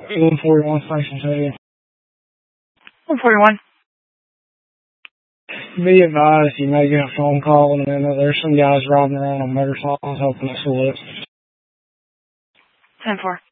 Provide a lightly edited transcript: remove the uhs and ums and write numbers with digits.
141 Station 141. Be advised, you may get a phone call in a minute. There's some guys riding around on motorcycles hoping to slip. 10-4.